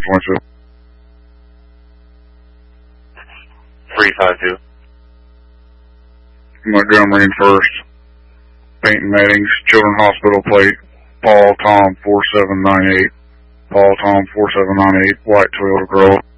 722. 352. Montgomery and First. Paint and Mattings, Children's Hospital plate, Paul Tom 4798. Paul Tom 4798, white Toyota Corolla.